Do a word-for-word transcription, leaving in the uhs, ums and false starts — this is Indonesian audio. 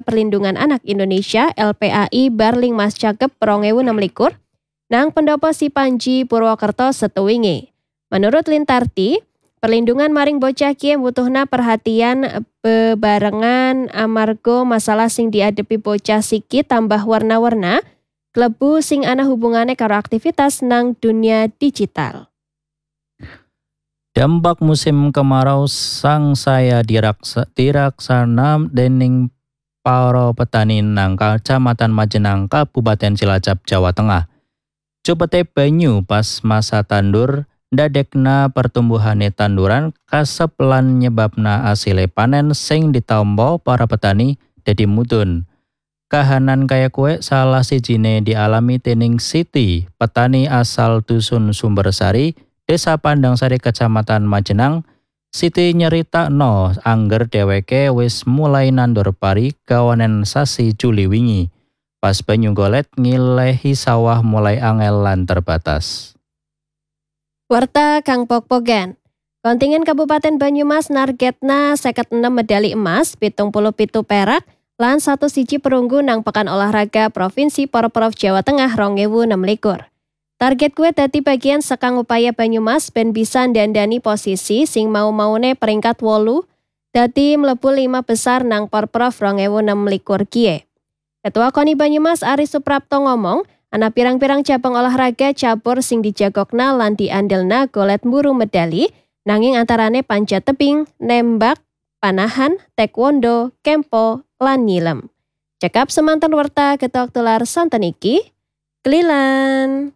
Perlindungan Anak Indonesia L P A I Barling Mas Cakep rong ewu enam likur nang pendopo si Panji Purwokerto setuwingi. Menurut Lintarti, perlindungan maring bocah kie butuhna perhatian bebarengan amargo masalah sing diadepi bocah siki tambah warna-warna, klebu sing ana hubungane karo aktivitas nang dunia digital. Dampak musim kemarau sang saya diraksa, diraksana dening para petani nang Kecamatan Majenang, Kabupaten Cilacap, Jawa Tengah. Cupete banyu pas masa tandur, ndadekna pertumbuhane tanduran kasep lan nyebabna asile panen sing ditampa para petani dadi mudhun. Kahanan kaya kue salah sijine dialami dening Siti, petani asal Dusun Sumbersari, Desa Pandangsari, Kecamatan Majenang. Siti nyeritakno angger dheweke wis mulai nandur pari kawanen sasi Juli wingi. Pas banyu golet ngilehi sawah mulai angel lan terbatas. Warta Kang Pokpogan. Kontingen Kabupaten Banyumas nargetna seket enam medali emas, pitung puluh pitu perak, lan satu siji perunggu nang Pekan Olahraga Provinsi Porprov Jawa Tengah rong ewu enam likur. Target kue dadi bagian sekang upaya Banyumas ben bisa ndandani posisi sing mau-maune peringkat wolu dadi mlebu lima besar nang Porprov rong ewu enam likur kie. Ketua KONI Banyumas Ari Suprapto ngomong, ana pirang-pirang cabang olahraga cabur sing dijagokna lan diandelna golet mburu medali, nanging antarane panjat tebing, nembak, panahan, taekwondo, kempo, lan nyilem. Cekap semanten warta ketok tular santen iki, Kelilan.